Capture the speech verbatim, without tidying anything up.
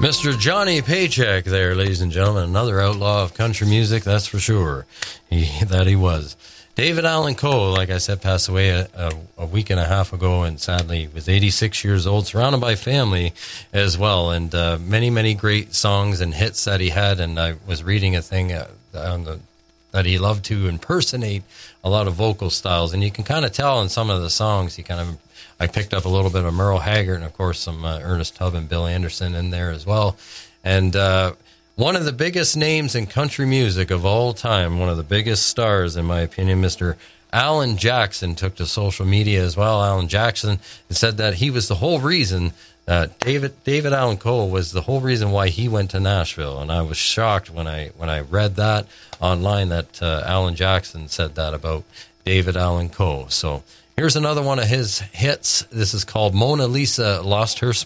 Mister Johnny Paycheck there, ladies and gentlemen. Another outlaw of country music, that's for sure. He, that he was. David Allan Coe, like I said, passed away a, a, a week and a half ago, and sadly was eighty-six years old, surrounded by family as well, and uh, many, many great songs and hits that he had. And I was reading a thing uh, on the, that he loved to impersonate a lot of vocal styles, and you can kind of tell in some of the songs, he kind of I picked up a little bit of Merle Haggard and, of course, some uh, Ernest Tubb and Bill Anderson in there as well. And uh, one of the biggest names in country music of all time, one of the biggest stars, in my opinion, Mister Alan Jackson, took to social media as well. Alan Jackson said that he was the whole reason, uh, David David Allan Coe was the whole reason why he went to Nashville. And I was shocked when I, when I read that online, that uh, Alan Jackson said that about David Allan Coe. So here's another one of his hits. This is called Mona Lisa Lost Her